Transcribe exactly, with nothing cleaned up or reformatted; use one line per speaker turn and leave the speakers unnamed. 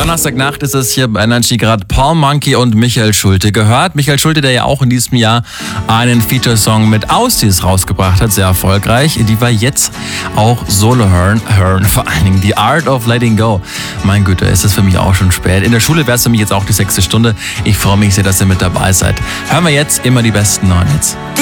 Donnerstagnacht ist es hier bei Energy gerade Paul Monkey und Michael Schulte gehört. Michael Schulte, der ja auch in diesem Jahr einen Feature-Song mit Aussies rausgebracht hat, sehr erfolgreich. Die war jetzt auch Solo hören, hören vor allen Dingen The Art of Letting Go. Mein Güte, ist es für mich auch schon spät. In der Schule wäre es für mich jetzt auch die sechste Stunde. Ich freue mich sehr, dass ihr mit dabei seid. Hören wir jetzt immer die besten neuen Hits.